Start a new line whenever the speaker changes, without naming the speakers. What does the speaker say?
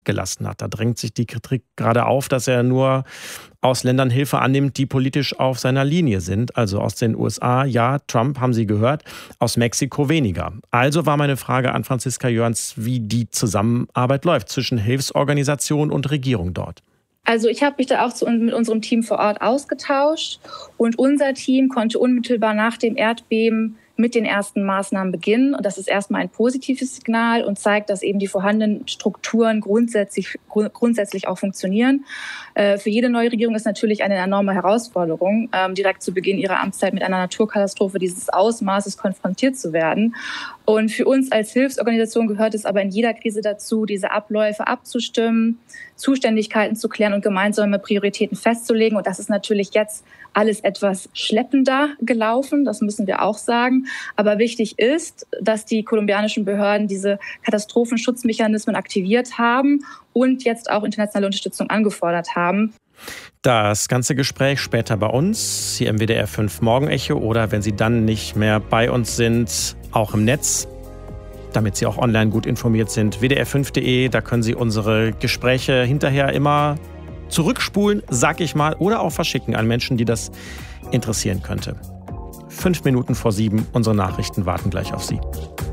gelassen hat. Da drängt sich die Kritik gerade auf, dass er nur aus Ländern Hilfe annimmt, die politisch auf seiner Linie sind. Also aus den USA, ja, Trump haben Sie gehört, aus Mexiko weniger. Also war meine Frage an Franziska Jörns, wie die Zusammenarbeit läuft zwischen Hilfsorganisation und Regierung dort.
Also ich habe mich da auch mit unserem Team vor Ort ausgetauscht und unser Team konnte unmittelbar nach dem Erdbeben mit den ersten Maßnahmen beginnen. Und das ist erstmal ein positives Signal und zeigt, dass eben die vorhandenen Strukturen grundsätzlich auch funktionieren. Für jede neue Regierung ist natürlich eine enorme Herausforderung, direkt zu Beginn ihrer Amtszeit mit einer Naturkatastrophe dieses Ausmaßes konfrontiert zu werden. Und für uns als Hilfsorganisation gehört es aber in jeder Krise dazu, diese Abläufe abzustimmen, Zuständigkeiten zu klären und gemeinsame Prioritäten festzulegen. Und das ist natürlich jetzt alles etwas schleppender gelaufen, das müssen wir auch sagen. Aber wichtig ist, dass die kolumbianischen Behörden diese Katastrophenschutzmechanismen aktiviert haben und jetzt auch internationale Unterstützung angefordert haben.
Das ganze Gespräch später bei uns, hier im WDR 5 Morgenecho oder wenn Sie dann nicht mehr bei uns sind, auch im Netz, damit Sie auch online gut informiert sind. WDR5.de, da können Sie unsere Gespräche hinterher immer zurückspulen, sag ich mal, oder auch verschicken an Menschen, die das interessieren könnte. 5 Minuten vor 7, unsere Nachrichten warten gleich auf Sie.